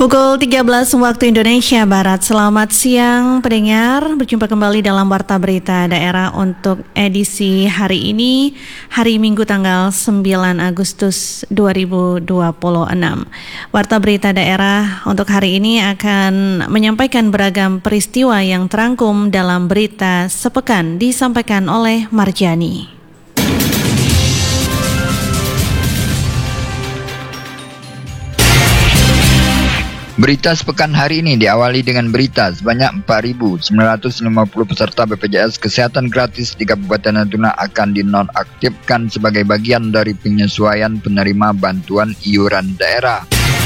Pukul 13 waktu Indonesia Barat. Selamat siang pendengar. Berjumpa kembali dalam Warta Berita Daerah untuk edisi hari ini, hari Minggu tanggal 9 Agustus 2026. Warta Berita Daerah untuk hari ini akan menyampaikan beragam peristiwa yang terangkum dalam berita sepekan, disampaikan oleh Marjani. Berita sepekan hari ini diawali dengan berita sebanyak 4.950 peserta BPJS Kesehatan gratis di Kabupaten Natuna akan dinonaktifkan sebagai bagian dari penyesuaian penerima bantuan iuran daerah.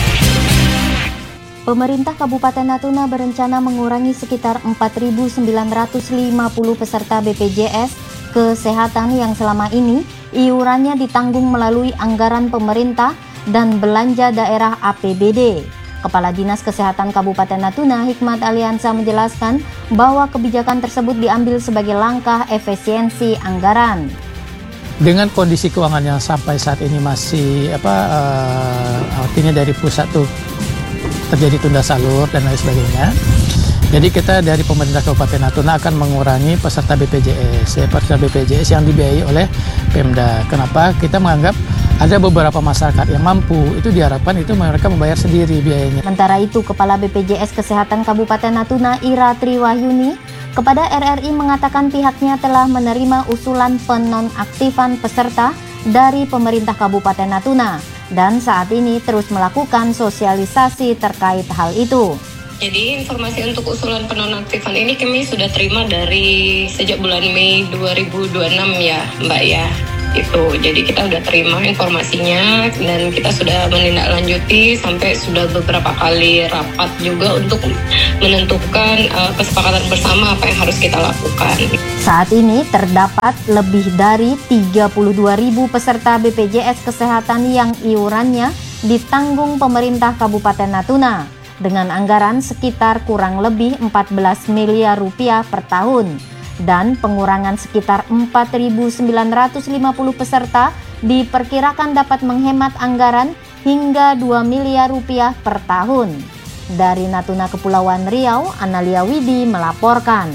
Pemerintah Kabupaten Natuna berencana mengurangi sekitar 4.950 peserta BPJS Kesehatan yang selama ini iurannya ditanggung melalui anggaran pemerintah dan belanja daerah APBD. Kepala Dinas Kesehatan Kabupaten Natuna, Hikmat Aliansa, menjelaskan bahwa kebijakan tersebut diambil sebagai langkah efisiensi anggaran. Dengan kondisi keuangan yang sampai saat ini masih artinya dari pusat tuh terjadi tunda salur dan lain sebagainya. Jadi kita dari pemerintah Kabupaten Natuna akan mengurangi peserta BPJS, peserta BPJS yang dibiayai oleh Pemda. Kenapa? Kita menganggap ada beberapa masyarakat yang mampu, itu diharapkan itu mereka membayar sendiri biayanya. Sementara itu, Kepala BPJS Kesehatan Kabupaten Natuna, Ira Triwahyuni, kepada RRI mengatakan pihaknya telah menerima usulan penonaktifan peserta dari pemerintah Kabupaten Natuna dan saat ini terus melakukan sosialisasi terkait hal itu. Jadi informasi untuk usulan penonaktifan ini kami sudah terima dari sejak bulan Mei 2026 ya Mbak ya. Itu, jadi kita udah terima informasinya dan kita sudah menindaklanjuti sampai sudah beberapa kali rapat juga untuk menentukan kesepakatan bersama apa yang harus kita lakukan. Saat ini terdapat lebih dari 32.000 peserta BPJS Kesehatan yang iurannya ditanggung pemerintah Kabupaten Natuna dengan anggaran sekitar kurang lebih 14 miliar rupiah per tahun. Dan pengurangan sekitar 4.950 peserta diperkirakan dapat menghemat anggaran hingga 2 miliar rupiah per tahun. Dari Natuna Kepulauan Riau, Analia Widi melaporkan.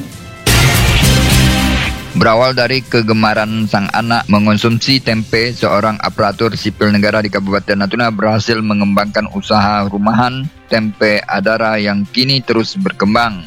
Berawal dari kegemaran sang anak mengonsumsi tempe, seorang aparatur sipil negara di Kabupaten Natuna berhasil mengembangkan usaha rumahan tempe adara yang kini terus berkembang.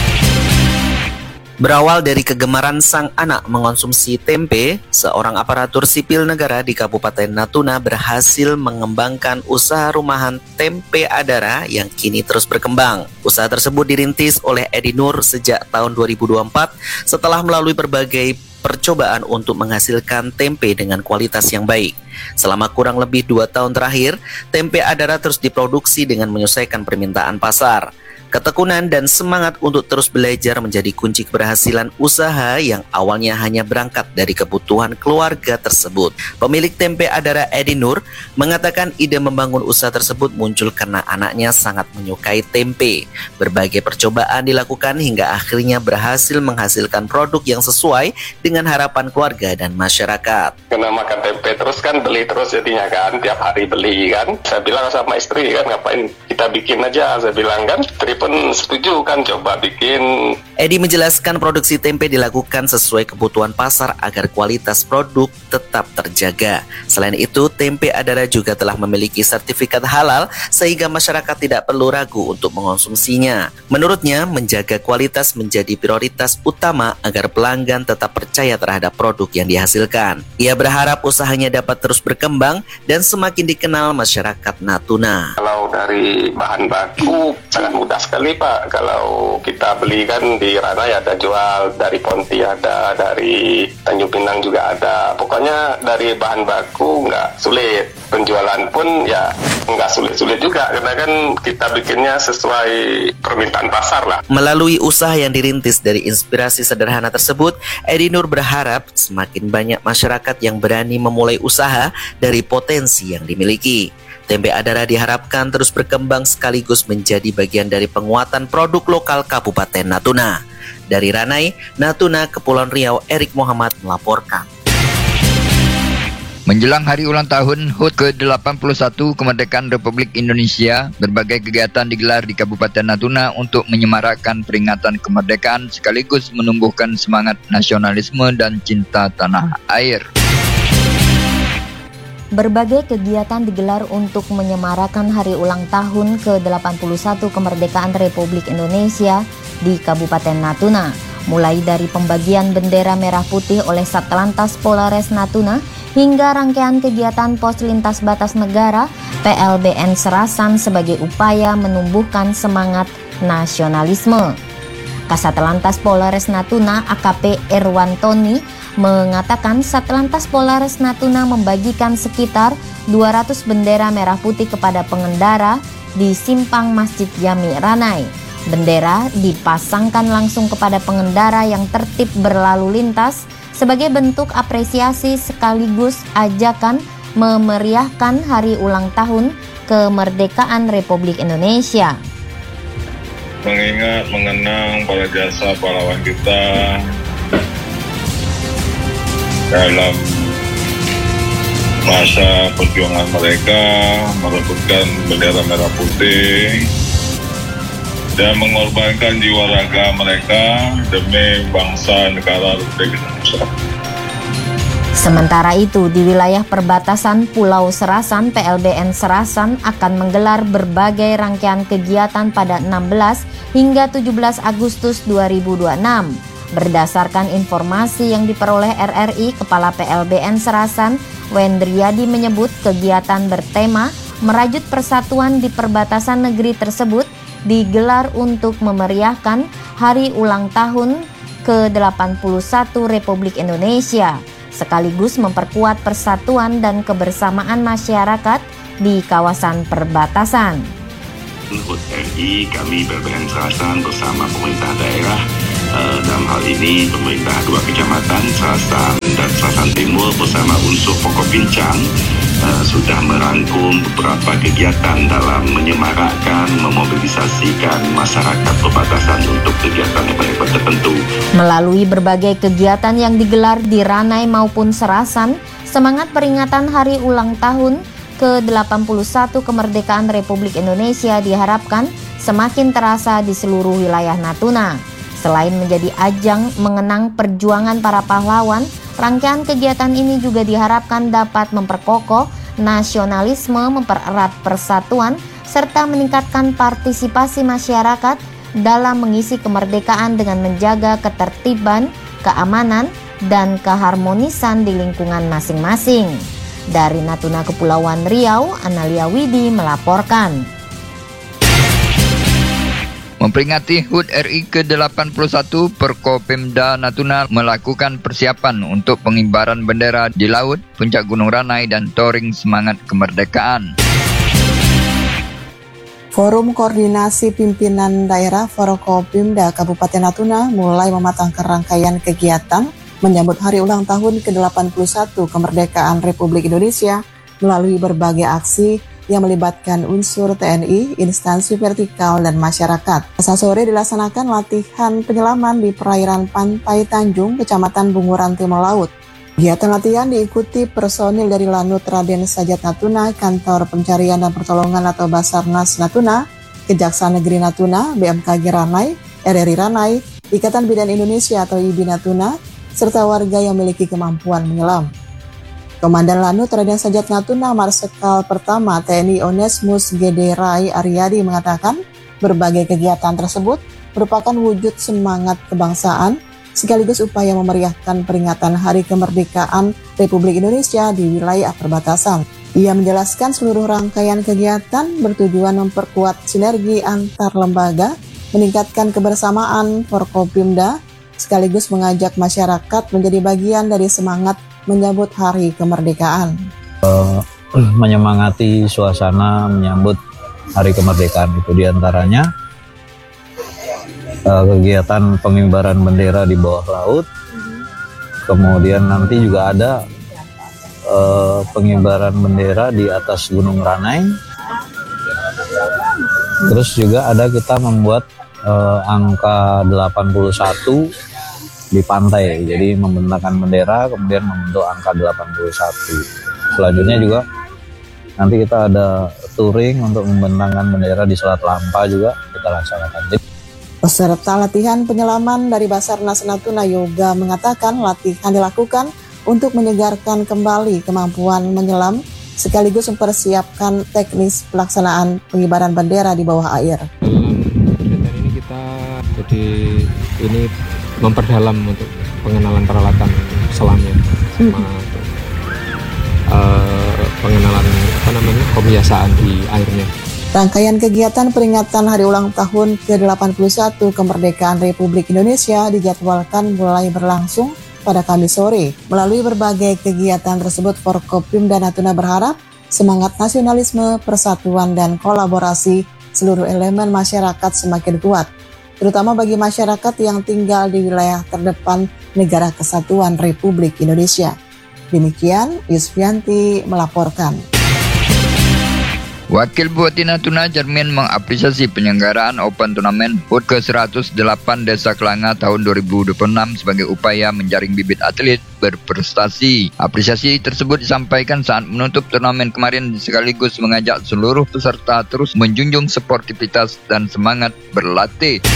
Berawal dari kegemaran sang anak mengonsumsi tempe, seorang aparatur sipil negara di Kabupaten Natuna berhasil mengembangkan usaha rumahan tempe adara yang kini terus berkembang. Usaha tersebut dirintis oleh Edi Nur sejak tahun 2024 setelah melalui berbagai percobaan untuk menghasilkan tempe dengan kualitas yang baik. Selama kurang lebih 2 tahun terakhir, tempe adara terus diproduksi dengan menyesuaikan permintaan pasar. Ketekunan dan semangat untuk terus belajar menjadi kunci keberhasilan usaha yang awalnya hanya berangkat dari kebutuhan keluarga tersebut. Pemilik tempe adara Edi Nur mengatakan ide membangun usaha tersebut muncul karena anaknya sangat menyukai tempe. Berbagai percobaan dilakukan hingga akhirnya berhasil menghasilkan produk yang sesuai dengan harapan keluarga dan masyarakat. Karena makan tempe terus kan beli terus jadinya kan, tiap hari beli kan. Saya bilang sama istri kan, ngapain kita bikin aja, saya bilang kan. Pun setuju kan coba bikin. Edi menjelaskan produksi tempe dilakukan sesuai kebutuhan pasar agar kualitas produk tetap terjaga. Selain itu, tempe adara juga telah memiliki sertifikat halal sehingga masyarakat tidak perlu ragu untuk mengonsumsinya. Menurutnya, menjaga kualitas menjadi prioritas utama agar pelanggan tetap percaya terhadap produk yang dihasilkan. Ia berharap usahanya dapat terus berkembang dan semakin dikenal masyarakat Natuna. Kalau dari bahan baku sangat mudah sekali Pak, kalau kita beli kan di Ranai ada jual, dari Ponti ada, dari Tanjung Pinang juga ada. Pokoknya dari bahan baku nggak sulit. Penjualan pun ya nggak sulit-sulit juga, karena kan kita bikinnya sesuai permintaan pasar lah. Melalui usaha yang dirintis dari inspirasi sederhana tersebut, Edi Nur berharap semakin banyak masyarakat yang berani memulai usaha dari potensi yang dimiliki. Tempe adara diharapkan terus berkembang sekaligus menjadi bagian dari penguatan produk lokal Kabupaten Natuna. Dari Ranai, Natuna, Kepulauan Riau, Erik Muhammad melaporkan. Menjelang hari ulang tahun HUT ke-81 Kemerdekaan Republik Indonesia, berbagai kegiatan digelar di Kabupaten Natuna untuk menyemarakkan peringatan kemerdekaan sekaligus menumbuhkan semangat nasionalisme dan cinta tanah air. Berbagai kegiatan digelar untuk menyemarakan hari ulang tahun ke-81 Kemerdekaan Republik Indonesia di Kabupaten Natuna, mulai dari pembagian bendera merah putih oleh Satlantas Polres Natuna hingga rangkaian kegiatan Pos Lintas Batas Negara PLBN Serasan sebagai upaya menumbuhkan semangat nasionalisme. Kasatlantas Polres Natuna AKP Irwantoni mengatakan Satlantas Polres Natuna membagikan sekitar 200 bendera merah putih kepada pengendara di simpang Masjid Jami Ranai. Bendera dipasangkan langsung kepada pengendara yang tertib berlalu lintas sebagai bentuk apresiasi sekaligus ajakan memeriahkan hari ulang tahun kemerdekaan Republik Indonesia. Mengingat mengenang para jasa pahlawan kita dalam masa perjuangan mereka merebutkan bendera merah putih dan mengorbankan jiwa raga mereka demi bangsa, negara, Republik Indonesia. Sementara itu, di wilayah perbatasan Pulau Serasan, PLBN Serasan akan menggelar berbagai rangkaian kegiatan pada 16 hingga 17 Agustus 2026. Berdasarkan informasi yang diperoleh RRI, Kepala PLBN Serasan, Wendriadi menyebut kegiatan bertema merajut persatuan di perbatasan negeri tersebut digelar untuk memeriahkan hari ulang tahun ke-81 Republik Indonesia, sekaligus memperkuat persatuan dan kebersamaan masyarakat di kawasan perbatasan. HUT RI, kami PLBN Serasan bersama pemerintah daerah, dalam hal ini pemerintah 2 kecamatan Serasan dan Serasan Timur bersama unsur Forkopimda sudah merangkum beberapa kegiatan dalam menyemarakkan, memobilisasikan masyarakat perbatasan untuk kegiatan-kegiatan tertentu. Melalui berbagai kegiatan yang digelar di Ranai maupun Serasan, semangat peringatan hari ulang tahun ke-81 Kemerdekaan Republik Indonesia diharapkan semakin terasa di seluruh wilayah Natuna. Selain menjadi ajang mengenang perjuangan para pahlawan, rangkaian kegiatan ini juga diharapkan dapat memperkokoh nasionalisme, mempererat persatuan, serta meningkatkan partisipasi masyarakat dalam mengisi kemerdekaan dengan menjaga ketertiban, keamanan, dan keharmonisan di lingkungan masing-masing. Dari Natuna Kepulauan Riau, Analia Widi melaporkan. Memperingati HUT RI ke-81, Forkopimda Natuna melakukan persiapan untuk pengibaran bendera di laut, puncak Gunung Ranai, dan touring semangat kemerdekaan. Forum Koordinasi Pimpinan Daerah Forkopimda Kabupaten Natuna mulai mematangkan rangkaian kegiatan menyambut hari ulang tahun ke-81 kemerdekaan Republik Indonesia melalui berbagai aksi yang melibatkan unsur TNI, instansi vertikal, dan masyarakat. Selasa sore dilaksanakan latihan penyelaman di perairan Pantai Tanjung, Kecamatan Bunguran Timur Laut. Kegiatan latihan diikuti personil dari Lanut Raden Sajat Natuna, Kantor Pencarian dan Pertolongan atau Basarnas Natuna, Kejaksaan Negeri Natuna, BMKG Ranai, RRI Ranai, Ikatan Bidan Indonesia atau IBI Natuna, serta warga yang memiliki kemampuan menyelam. Komandan Lanut Raden Sajat Natuna Marsikal Pertama TNI Onesmus Gede Rai Aryadi mengatakan berbagai kegiatan tersebut merupakan wujud semangat kebangsaan sekaligus upaya memeriahkan peringatan Hari Kemerdekaan Republik Indonesia di wilayah perbatasan. Ia menjelaskan seluruh rangkaian kegiatan bertujuan memperkuat sinergi antar lembaga, meningkatkan kebersamaan Forkopimda, sekaligus mengajak masyarakat menjadi bagian dari semangat menyambut Hari Kemerdekaan. Menyemangati suasana menyambut Hari Kemerdekaan itu diantaranya kegiatan pengibaran bendera di bawah laut, kemudian nanti juga ada pengibaran bendera di atas Gunung Ranai, terus juga ada kita membuat angka 81 di pantai, jadi membentangkan bendera kemudian membentuk angka 81. Selanjutnya juga nanti kita ada touring untuk membentangkan bendera di Selat Lampa juga kita laksanakan. Peserta latihan penyelaman dari Basarnas Natuna Yoga mengatakan latihan dilakukan untuk menyegarkan kembali kemampuan menyelam sekaligus mempersiapkan teknis pelaksanaan pengibaran bendera di bawah air. Dalam kegiatan ini kita memperdalam untuk pengenalan peralatan selamnya sama pengenalan kebiasaan di airnya. Rangkaian kegiatan peringatan hari ulang tahun ke-81 kemerdekaan Republik Indonesia dijadwalkan mulai berlangsung pada Kamis sore. Melalui berbagai kegiatan tersebut, Forkopimda Natuna berharap semangat nasionalisme, persatuan, dan kolaborasi seluruh elemen masyarakat semakin kuat, terutama bagi masyarakat yang tinggal di wilayah terdepan Negara Kesatuan Republik Indonesia. Demikian, Yusfianti melaporkan. Wakil Bupati Natuna Jarmin mengapresiasi penyelenggaraan Open Turnamen HUT ke-108 Desa Kelanga tahun 2026 sebagai upaya menjaring bibit atlet berprestasi. Apresiasi tersebut disampaikan saat menutup turnamen kemarin sekaligus mengajak seluruh peserta terus menjunjung sportivitas dan semangat berlatih.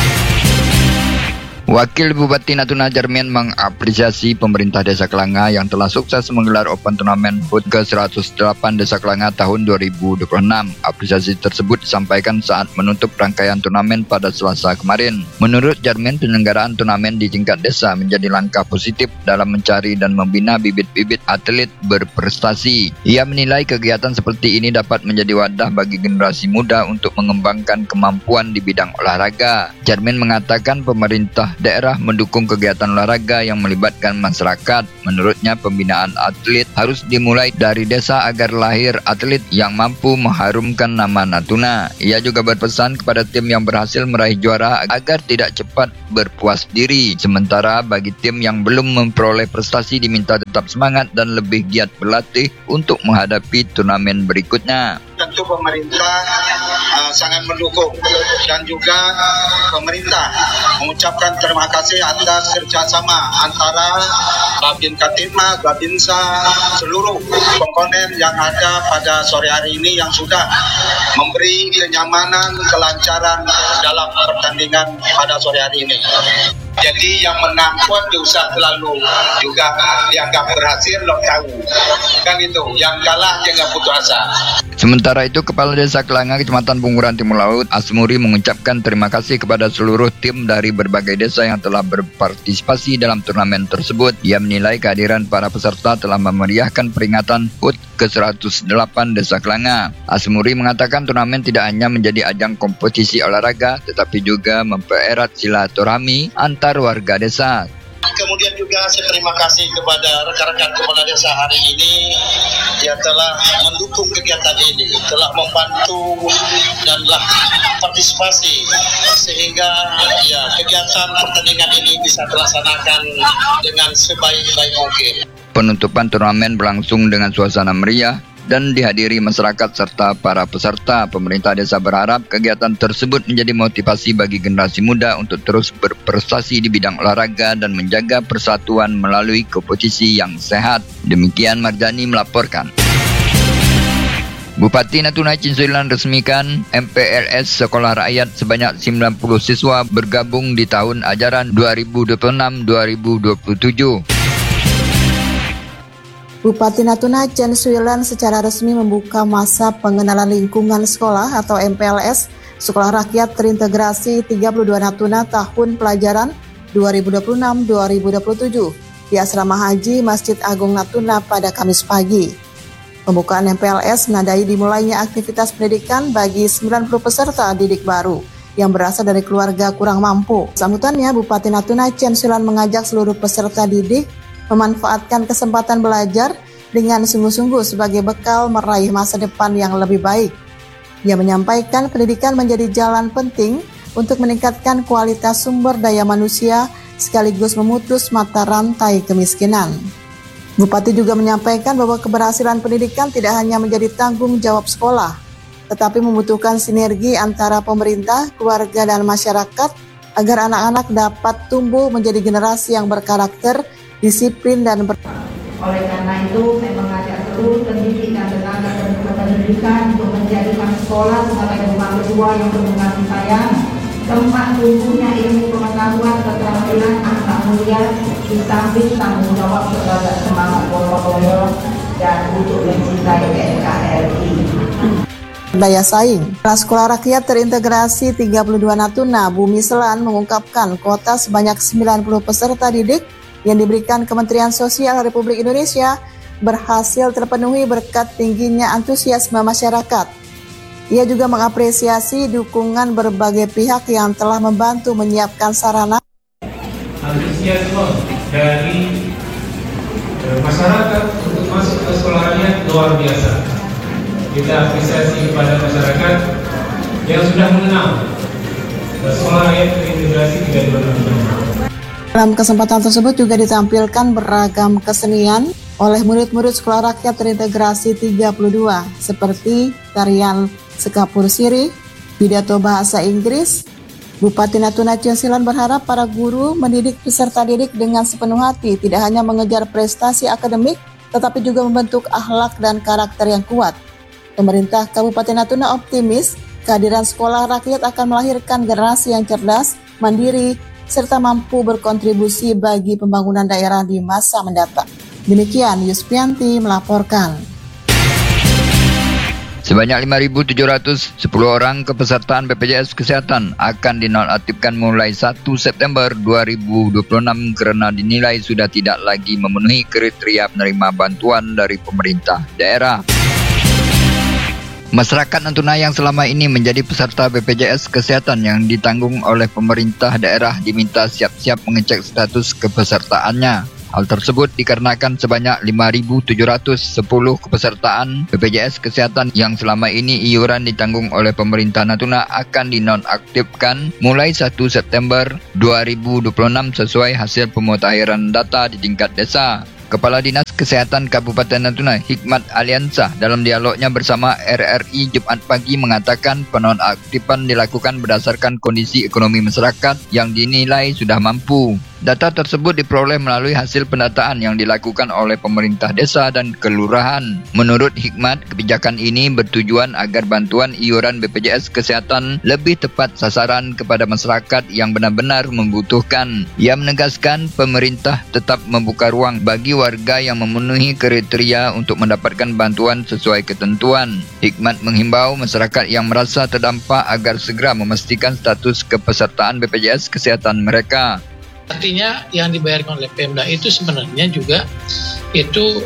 Wakil Bupati Natuna Jarmin mengapresiasi pemerintah Desa Kelanga yang telah sukses menggelar Open Turnamen HUT ke-108 Desa Kelanga tahun 2026. Apresiasi tersebut disampaikan saat menutup rangkaian turnamen pada Selasa kemarin. Menurut Jarmin, penyelenggaraan turnamen di tingkat desa menjadi langkah positif dalam mencari dan membina bibit-bibit atlet berprestasi. Ia menilai kegiatan seperti ini dapat menjadi wadah bagi generasi muda untuk mengembangkan kemampuan di bidang olahraga. Jarmin mengatakan pemerintah daerah mendukung kegiatan olahraga yang melibatkan masyarakat. Menurutnya, pembinaan atlet harus dimulai dari desa agar lahir atlet yang mampu mengharumkan nama Natuna. Ia juga berpesan kepada tim yang berhasil meraih juara agar tidak cepat berpuas diri. Sementara bagi tim yang belum memperoleh prestasi diminta tetap semangat dan lebih giat berlatih untuk menghadapi turnamen berikutnya. Tentu pemerintah sangat mendukung dan juga pemerintah mengucapkan terima kasih atas kerjasama antara Babin Katima, Babinsa, seluruh komponen yang ada pada sore hari ini yang sudah memberi kenyamanan, kelancaran dalam pertandingan pada sore hari ini. Jadi yang menang pun diusah selalu juga dianggap berhasil, lo tahu. Kan itu, yang kalah jangan putus asa. Sementara itu, Kepala Desa Kelanga, Kecamatan Bunguran Timur Laut, Asmuri mengucapkan terima kasih kepada seluruh tim dari berbagai desa yang telah berpartisipasi dalam turnamen tersebut. Ia menilai kehadiran para peserta telah memeriahkan peringatan HUT ke-108 Desa Kelanga. Asmuri mengatakan turnamen tidak hanya menjadi ajang kompetisi olahraga, tetapi juga mempererat silaturahmi antar warga desa. Kemudian juga saya terima kasih kepada rekan-rekan kepala desa hari ini yang telah mendukung kegiatan ini, telah membantu dan telah partisipasi sehingga kegiatan pertandingan ini bisa dilaksanakan dengan sebaik-baik mungkin. Penutupan turnamen berlangsung dengan suasana meriah dan dihadiri masyarakat serta para peserta. Pemerintah desa berharap kegiatan tersebut menjadi motivasi bagi generasi muda untuk terus berprestasi di bidang olahraga dan menjaga persatuan melalui kompetisi yang sehat. Demikian Marjani melaporkan. Bupati Natuna Cinsuilan resmikan MPLS Sekolah Rakyat sebanyak 90 siswa bergabung di tahun ajaran 2026-2027. Bupati Natuna Chen Suilan secara resmi membuka masa pengenalan lingkungan sekolah atau MPLS Sekolah Rakyat Terintegrasi 32 Natuna tahun pelajaran 2026-2027 di Asrama Haji Masjid Agung Natuna pada Kamis pagi. Pembukaan MPLS menandai dimulainya aktivitas pendidikan bagi 90 peserta didik baru yang berasal dari keluarga kurang mampu. Sambutannya, Bupati Natuna Chen Suilan mengajak seluruh peserta didik memanfaatkan kesempatan belajar dengan sungguh-sungguh sebagai bekal meraih masa depan yang lebih baik. Ia menyampaikan pendidikan menjadi jalan penting untuk meningkatkan kualitas sumber daya manusia sekaligus memutus mata rantai kemiskinan. Bupati juga menyampaikan bahwa keberhasilan pendidikan tidak hanya menjadi tanggung jawab sekolah, tetapi membutuhkan sinergi antara pemerintah, keluarga, dan masyarakat agar anak-anak dapat tumbuh menjadi generasi yang berkarakter, disiplin dan oleh karena itu saya mengajak guru, pendidik, dan tenaga pendidikan untuk menjadikan sekolah sebagai rumah kedua yang penuh kasih sayang, tempat tumbuhnya ilmu pengetahuan, keterampilan, akhlak mulia, di samping tanggung jawab sebagai semangat gotong royong dan untuk mencintai NKRI. Daya saing. Sekolah Rakyat Terintegrasi 32 Natuna, Bumi Selan mengungkapkan kuota sebanyak 90 peserta didik yang diberikan Kementerian Sosial Republik Indonesia berhasil terpenuhi berkat tingginya antusiasme masyarakat. Ia juga mengapresiasi dukungan berbagai pihak yang telah membantu menyiapkan sarana. Antusiasme dari masyarakat untuk masuk ke sekolah rakyat luar biasa. Kita apresiasi kepada masyarakat yang sudah mengenal sekolah rakyat terintegrasi 32 Natuna. Dalam kesempatan tersebut juga ditampilkan beragam kesenian oleh murid-murid Sekolah Rakyat Terintegrasi 32 seperti tarian Sekapur Siri, pidato bahasa Inggris. Bupati Natuna Ciansilan berharap para guru mendidik peserta didik dengan sepenuh hati, tidak hanya mengejar prestasi akademik, tetapi juga membentuk akhlak dan karakter yang kuat. Pemerintah Kabupaten Natuna optimis kehadiran Sekolah Rakyat akan melahirkan generasi yang cerdas, mandiri, serta mampu berkontribusi bagi pembangunan daerah di masa mendatang. Demikian Yuspianti melaporkan. Sebanyak 5.710 orang kepesertaan BPJS Kesehatan akan dinonaktifkan mulai 1 September 2026 karena dinilai sudah tidak lagi memenuhi kriteria penerima bantuan dari pemerintah daerah. Masyarakat Natuna yang selama ini menjadi peserta BPJS Kesehatan yang ditanggung oleh pemerintah daerah diminta siap-siap mengecek status kepesertaannya. Hal tersebut dikarenakan sebanyak 5.710 kepesertaan BPJS Kesehatan yang selama ini iuran ditanggung oleh pemerintah Natuna akan dinonaktifkan mulai 1 September 2026 sesuai hasil pemutahiran data di tingkat desa. Kepala Dinas Kesehatan Kabupaten Natuna, Hikmat Aliansah, dalam dialognya bersama RRI Jumat pagi mengatakan penonaktifan dilakukan berdasarkan kondisi ekonomi masyarakat yang dinilai sudah mampu. Data tersebut diperoleh melalui hasil pendataan yang dilakukan oleh pemerintah desa dan kelurahan. Menurut Hikmat, kebijakan ini bertujuan agar bantuan iuran BPJS Kesehatan lebih tepat sasaran kepada masyarakat yang benar-benar membutuhkan. Ia menegaskan pemerintah tetap membuka ruang bagi warga yang memenuhi kriteria untuk mendapatkan bantuan sesuai ketentuan. Hikmat menghimbau masyarakat yang merasa terdampak agar segera memastikan status kepesertaan BPJS Kesehatan mereka. Artinya yang dibayarkan oleh Pemda itu sebenarnya juga itu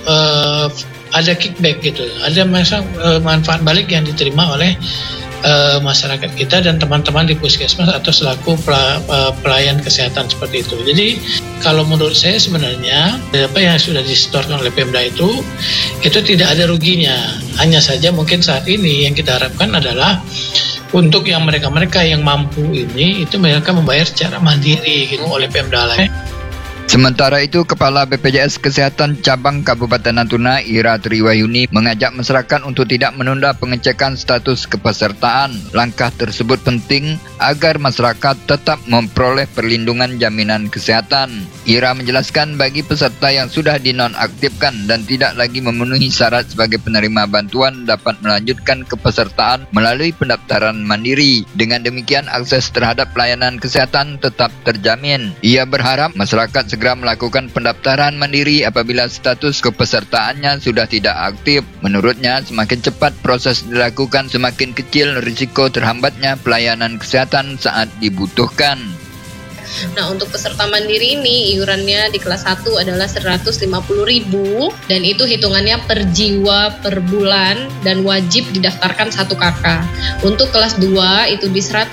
ada kickback gitu, ada manfaat balik yang diterima oleh masyarakat kita dan teman-teman di puskesmas atau selaku pelayan kesehatan seperti itu. Jadi kalau menurut saya sebenarnya apa yang sudah disetorkan oleh Pemda itu tidak ada ruginya. Hanya saja mungkin saat ini yang kita harapkan adalah untuk yang mereka-mereka yang mampu ini itu mereka membayar secara mandiri gitu oleh Pemda lain. Sementara itu, Kepala BPJS Kesehatan Cabang Kabupaten Natuna, Ira Triwayuni, mengajak masyarakat untuk tidak menunda pengecekan status kepesertaan. Langkah tersebut penting agar masyarakat tetap memperoleh perlindungan jaminan kesehatan. Ira menjelaskan bagi peserta yang sudah dinonaktifkan dan tidak lagi memenuhi syarat sebagai penerima bantuan dapat melanjutkan kepesertaan melalui pendaftaran mandiri. Dengan demikian, akses terhadap pelayanan kesehatan tetap terjamin. Ia berharap masyarakat segera melakukan pendaftaran mandiri apabila status kepesertaannya sudah tidak aktif. Menurutnya, semakin cepat proses dilakukan, semakin kecil risiko terhambatnya pelayanan kesehatan saat dibutuhkan. Nah, untuk peserta mandiri ini iurannya di kelas 1 adalah 150.000 dan itu hitungannya per jiwa per bulan dan wajib didaftarkan 1 KK. Untuk kelas 2 itu di 100.000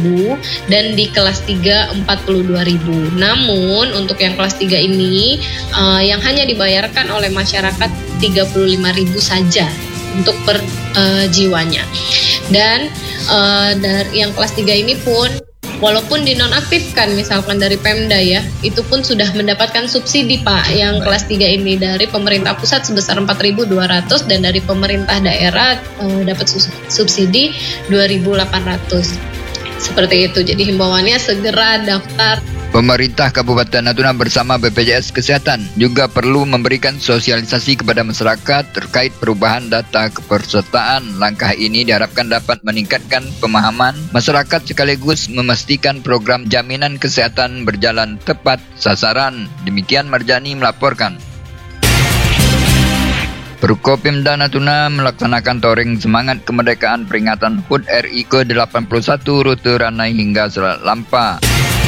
dan di kelas 3 42.000. Namun untuk yang kelas 3 ini yang hanya dibayarkan oleh masyarakat 35.000 saja untuk per jiwanya. Dan dari yang kelas 3 ini pun walaupun dinonaktifkan misalkan dari Pemda ya, itu pun sudah mendapatkan subsidi Pak. Yang kelas 3 ini dari pemerintah pusat sebesar 4.200 dan dari pemerintah daerah dapat subsidi 2.800. Seperti itu. Jadi himbauannya segera daftar. Pemerintah Kabupaten Natuna bersama BPJS Kesehatan juga perlu memberikan sosialisasi kepada masyarakat terkait perubahan data kepesertaan. Langkah ini diharapkan dapat meningkatkan pemahaman masyarakat sekaligus memastikan program jaminan kesehatan berjalan tepat sasaran. Demikian Marjani melaporkan. Forkopimda Natuna melaksanakan touring semangat kemerdekaan peringatan HUT RI ke-81 rute Ranai hingga Selat Lampa.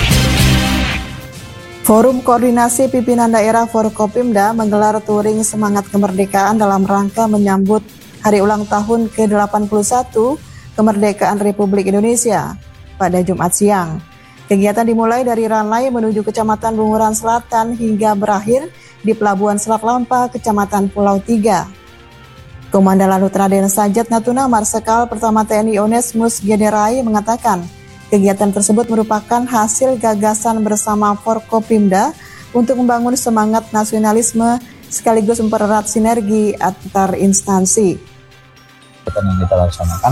Forum Koordinasi Pimpinan Daerah Forkopimda menggelar touring semangat kemerdekaan dalam rangka menyambut hari ulang tahun ke-81 kemerdekaan Republik Indonesia pada Jumat siang. Kegiatan dimulai dari Ranai menuju Kecamatan Bunguran Selatan hingga berakhir di Pelabuhan Selat Lampa, Kecamatan Pulau Tiga. Komandan Lanut Raden Sajat Natuna Marsikal Pertama TNI Onesmus Generai mengatakan, kegiatan tersebut merupakan hasil gagasan bersama Forkopimda untuk membangun semangat nasionalisme sekaligus mempererat sinergi antar instansi. Kegiatan yang kita laksanakan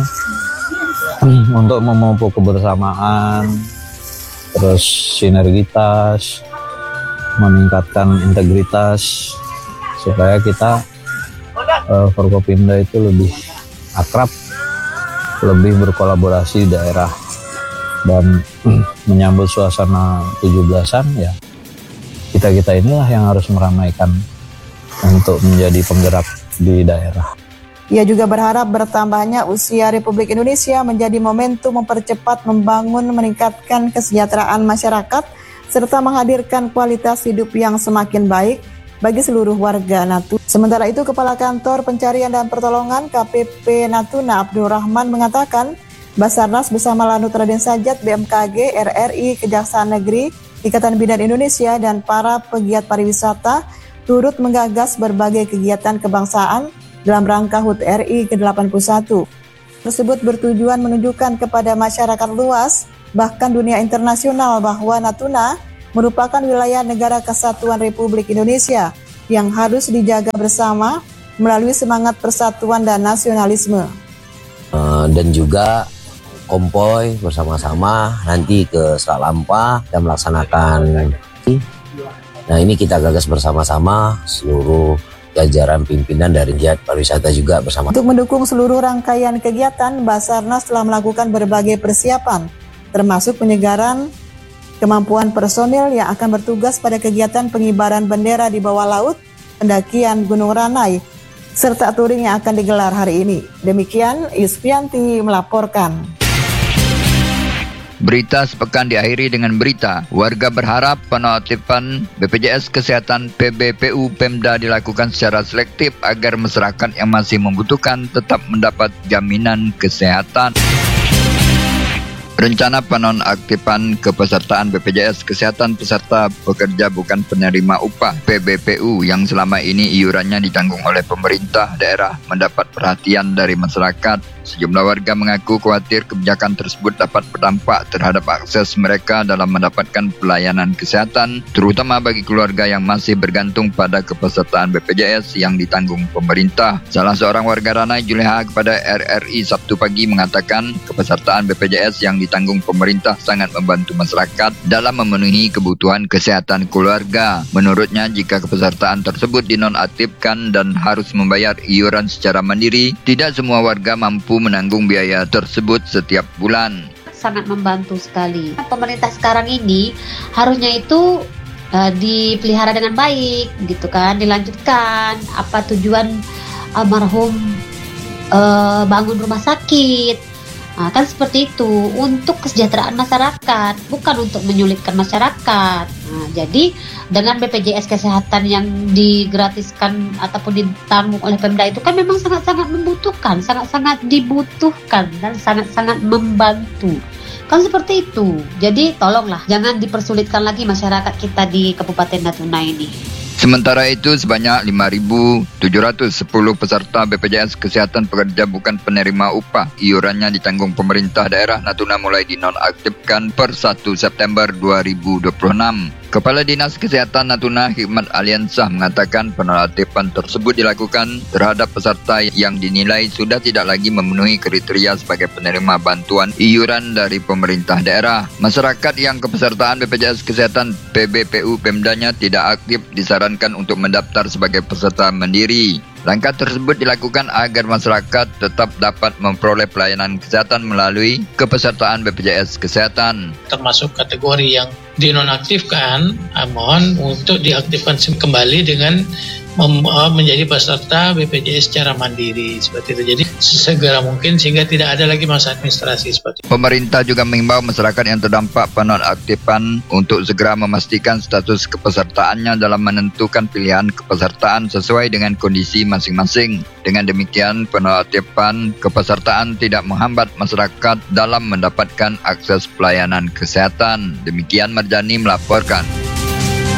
untuk memupuk kebersamaan, terus sinergitas, meningkatkan integritas supaya kita Forkopimda itu lebih akrab, lebih berkolaborasi di daerah. Dan menyambut suasana 17-an ya, kita inilah yang harus meramaikan untuk menjadi penggerak di daerah. Ia juga berharap bertambahnya usia Republik Indonesia menjadi momentum mempercepat membangun, meningkatkan kesejahteraan masyarakat, serta menghadirkan kualitas hidup yang semakin baik bagi seluruh warga Natuna. Sementara itu, Kepala Kantor Pencarian dan Pertolongan KPP Natuna Abdul Rahman mengatakan, Basarnas bersama Lanut Raden Sajat, BMKG, RRI, Kejaksaan Negeri, Ikatan Bidan Indonesia, dan para pegiat pariwisata turut menggagas berbagai kegiatan kebangsaan dalam rangka HUT RI ke-81. Tersebut bertujuan menunjukkan kepada masyarakat luas, bahkan dunia internasional, bahwa Natuna merupakan wilayah negara kesatuan Republik Indonesia yang harus dijaga bersama melalui semangat persatuan dan nasionalisme. Dan juga konvoy bersama-sama nanti ke Selat Lampa dan melaksanakan. Nah, ini kita gagas bersama-sama seluruh jajaran pimpinan dari giat pariwisata juga bersama. Untuk mendukung seluruh rangkaian kegiatan, Basarnas telah melakukan berbagai persiapan, termasuk penyegaran kemampuan personil yang akan bertugas pada kegiatan pengibaran bendera di bawah laut, pendakian Gunung Ranai, serta touring yang akan digelar hari ini. Demikian Yusfianti melaporkan. Berita sepekan diakhiri dengan berita, warga berharap penonaktifan BPJS Kesehatan PBPU Pemda dilakukan secara selektif agar masyarakat yang masih membutuhkan tetap mendapat jaminan kesehatan. Rencana penonaktifan kepesertaan BPJS Kesehatan peserta pekerja bukan penerima upah PBPU yang selama ini iurannya ditanggung oleh pemerintah daerah mendapat perhatian dari masyarakat. Sejumlah warga mengaku khawatir kebijakan tersebut dapat berdampak terhadap akses mereka dalam mendapatkan pelayanan kesehatan, terutama bagi keluarga yang masih bergantung pada kepesertaan BPJS yang ditanggung pemerintah. Salah seorang warga Ranai, Juleha, kepada RRI Sabtu pagi mengatakan kepesertaan BPJS yang ditanggung pemerintah sangat membantu masyarakat dalam memenuhi kebutuhan kesehatan keluarga. Menurutnya, jika kepesertaan tersebut dinonaktifkan dan harus membayar iuran secara mandiri, tidak semua warga mampu menanggung biaya tersebut setiap bulan. Sangat membantu sekali. Pemerintah sekarang ini harusnya itu dipelihara dengan baik, gitu kan, dilanjutkan. Apa tujuan almarhum bangun rumah sakit? Nah, kan seperti itu, untuk kesejahteraan masyarakat, bukan untuk menyulitkan masyarakat. Nah, jadi dengan BPJS Kesehatan yang digratiskan ataupun ditanggung oleh Pemda itu kan memang sangat-sangat membutuhkan, sangat-sangat dibutuhkan dan sangat-sangat membantu. Kan seperti itu. Jadi tolonglah jangan dipersulitkan lagi masyarakat kita di Kabupaten Natuna ini. Sementara itu, sebanyak 5.710 peserta BPJS Kesehatan pekerja bukan penerima upah iurannya ditanggung pemerintah daerah Natuna mulai dinonaktifkan per 1 September 2026. Kepala Dinas Kesehatan Natuna Hikmat Aliansah mengatakan penonaktifan tersebut dilakukan terhadap peserta yang dinilai sudah tidak lagi memenuhi kriteria sebagai penerima bantuan iuran dari pemerintah daerah. Masyarakat yang kepesertaan BPJS Kesehatan PBPU Pemdanya tidak aktif disarankan untuk mendaftar sebagai peserta mandiri. Langkah tersebut dilakukan agar masyarakat tetap dapat memperoleh pelayanan kesehatan melalui kepesertaan BPJS Kesehatan. Termasuk kategori yang dinonaktifkan, mohon untuk diaktifkan kembali dengan menjadi peserta BPJS secara mandiri seperti itu. Jadi sesegera mungkin sehingga tidak ada lagi masa administrasi seperti itu. Pemerintah juga mengimbau masyarakat yang terdampak penonaktifan untuk segera memastikan status kepesertaannya dalam menentukan pilihan kepesertaan sesuai dengan kondisi masing-masing. Dengan demikian, penonaktifan kepesertaan tidak menghambat masyarakat dalam mendapatkan akses pelayanan kesehatan. Demikian Marjani melaporkan.